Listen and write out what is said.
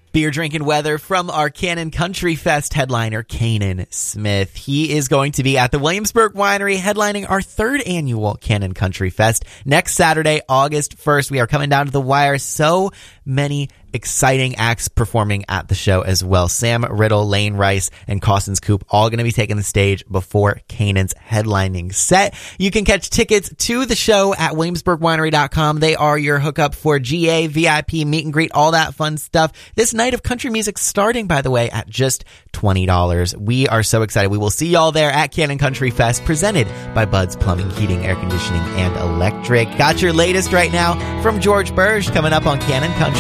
Beer drinking weather from our Cannon Country Fest headliner, Kanan Smith. He is going to be at the Williamsburg Winery headlining our third annual Cannon Country Fest next Saturday, August 1st. We are coming down to the wire. So many exciting acts performing at the show as well. Sam Riddle, Lane Rice, and Costins Coop all going to be taking the stage before Kanan's headlining set. You can catch tickets to the show at williamsburgwinery.com. They are your hookup for GA, VIP, meet and greet, all that fun stuff. This night of country music starting, by the way, at just $20. We are so excited. We will see y'all there at Cannon Country Fest, presented by Bud's Plumbing, Heating, Air Conditioning, and Electric. Got your latest right now from George Burge coming up on Cannon Country.